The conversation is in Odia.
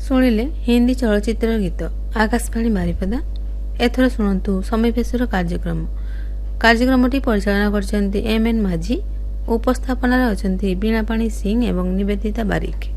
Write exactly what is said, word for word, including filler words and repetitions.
ଶୁଣିଲେ ହିନ୍ଦୀ ଚଳଚ୍ଚିତ୍ର ଗୀତ ଆକାଶବାଣୀ ବାରିପଦା। ଏଥର ଶୁଣନ୍ତୁ ସମୀପେଶର କାର୍ଯ୍ୟକ୍ରମ। କାର୍ଯ୍ୟକ୍ରମଟି ପରିଚାଳନା କରିଛନ୍ତି ଏମ୍ ଏନ୍ ମାଝୀ। ଉପସ୍ଥାପନାରେ ଅଛନ୍ତି ବୀଣାପାଣି ସିଂ ଏବଂ ନିବେଦିତା ବାରିକ।